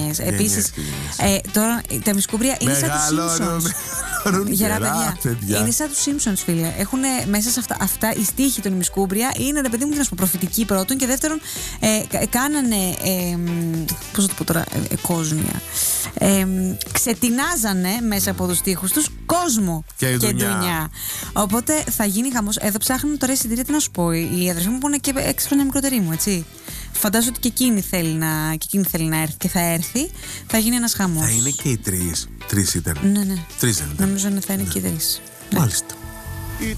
γενιές. Επίσης, τώρα τα ημισκούμπρια είναι σαν τους Simpsons. Γερά παιδιά. Είναι σαν τους Simpsons, φίλε. Έχουν μέσα σε αυτά οι στίχοι των ημισκούμπρια είναι, ρε παιδί μου, τι να σου πω, προφητική πρώτον, και δεύτερον, κάνανε. Πώς θα το πω τώρα, κόσμια. Ξετινάζανε μέσα από τους στίχους τους κόσμο και ντουνιά. Οπότε θα γίνει χαμός. Εδώ ψάχνουν τώρα εισιτήρια, τι να σου πω. Η αδερφή μου που είναι και 6 χρόνια μικρότερη μου, έτσι. Φαντάζομαι ότι και εκείνη θέλει να έρθει και θα έρθει. Θα γίνει ένας χαμός. Θα είναι και οι τρεις. Τρεις ήταν. Ναι. Τρεις ήταν. Νομίζω ότι θα είναι και οι τρεις. Μάλιστα.